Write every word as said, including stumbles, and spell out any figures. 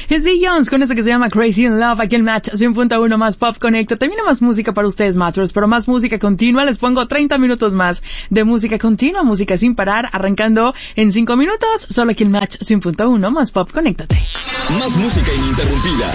Es The Jones con eso que se llama Crazy in Love, aquí en Match cien punto uno más Pop Connect. Termina más música para ustedes, Matchers, pero más música continua. Les pongo treinta minutos más de música continua, música sin parar, arrancando en cinco minutos, solo aquí en Match cien punto uno más Pop. Conéctate. Más música ininterrumpida.